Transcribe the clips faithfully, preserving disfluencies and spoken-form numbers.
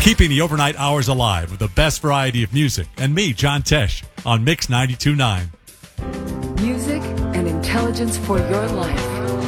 Keeping the overnight hours alive with the best variety of music. And me, John Tesh, on Mix ninety-two point nine. Music and intelligence for your life.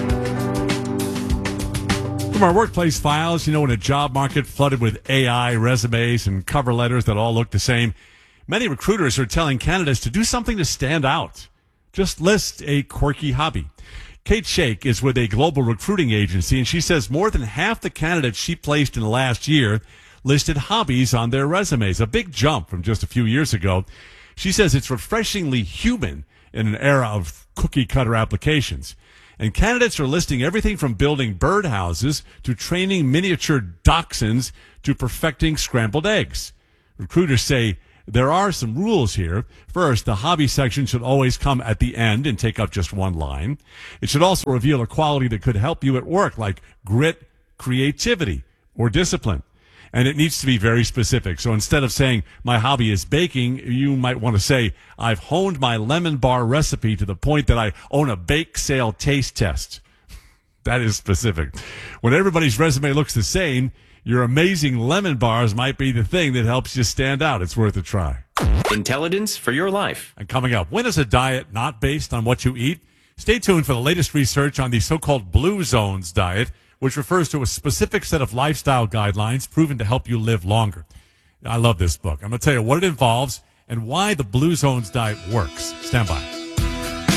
From our workplace files, you know, in a job market flooded with A I resumes and cover letters that all look the same, many recruiters are telling candidates to do something to stand out. Just list a quirky hobby. Kate Shake is with a global recruiting agency, and she says more than half the candidates she placed in the last year listed hobbies on their resumes, a big jump from just a few years ago. She says it's refreshingly human in an era of cookie-cutter applications. And candidates are listing everything from building birdhouses to training miniature dachshunds to perfecting scrambled eggs. Recruiters say there are some rules here. First, the hobby section should always come at the end and take up just one line. It should also reveal a quality that could help you at work, like grit, creativity, or discipline. And it needs to be very specific. So instead of saying, my hobby is baking, you might want to say, I've honed my lemon bar recipe to the point that I own a bake sale taste test. That is specific. When everybody's resume looks the same, your amazing lemon bars might be the thing that helps you stand out. It's worth a try. Intelligence for your life. And coming up, when is a diet not based on what you eat? Stay tuned for the latest research on the so-called Blue Zones diet, which refers to a specific set of lifestyle guidelines proven to help you live longer. I love this book. I'm going to tell you what it involves and why the Blue Zones diet works. Stand by.